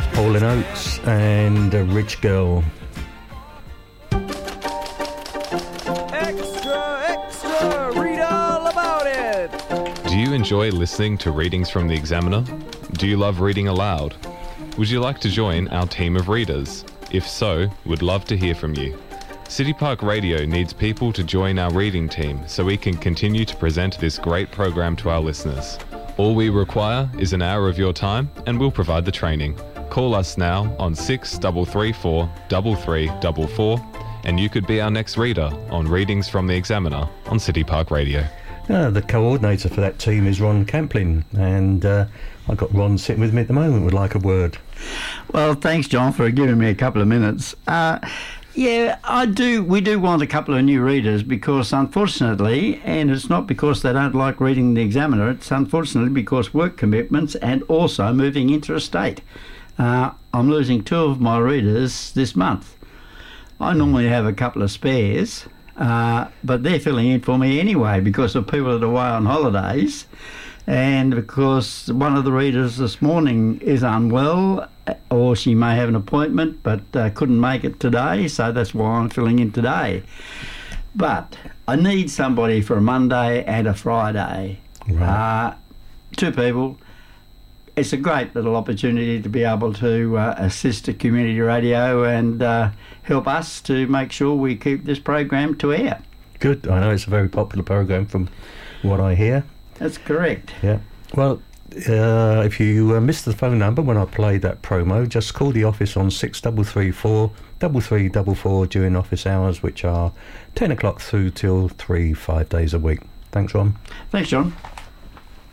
Hall & Oates and a Rich Girl. Extra, extra, read all about it. Do you enjoy listening to readings from the Examiner? Do you love reading aloud? Would you like to join our team of readers? If so, we'd love to hear from you. City Park Radio needs people to join our reading team so we can continue to present this great program to our listeners. All we require is an hour of your time and we'll provide the training. Call us now on 6334 3344 and you could be our next reader on Readings from the Examiner on City Park Radio. The coordinator for that team is Ron Camplin, and I've got Ron sitting with me at the moment, would like a word. Well, thanks, John, for giving me a couple of minutes. Yeah, we do want a couple of new readers because, unfortunately, and it's not because they don't like reading the Examiner, it's unfortunately because work commitments and also moving interstate. I'm losing 2 of my readers this month. I normally have a couple of spares, but they're filling in for me anyway because of people that are away on holidays and because one of the readers this morning is unwell or she may have an appointment but couldn't make it today, so that's why I'm filling in today. But I need somebody for a Monday and a Friday. Right. 2 people. It's a great little opportunity to be able to assist a community radio and help us to make sure we keep this program to air. Good. I know it's a very popular program from what I hear. That's correct. Yeah. Well, if you missed the phone number when I played that promo, just call the office on 6334 3344 during office hours, which are 10 o'clock through till 3, 5 days a week. Thanks, Ron. Thanks, John.